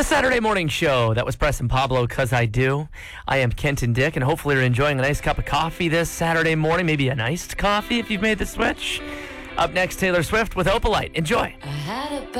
The Saturday morning show. That was Preston Pablo, 'Cause I Do. I am Kenton Dick, and hopefully you're enjoying a nice cup of coffee this Saturday morning. Maybe an iced coffee if you've made the switch. Up next, Taylor Swift with Opalite. Enjoy. I had a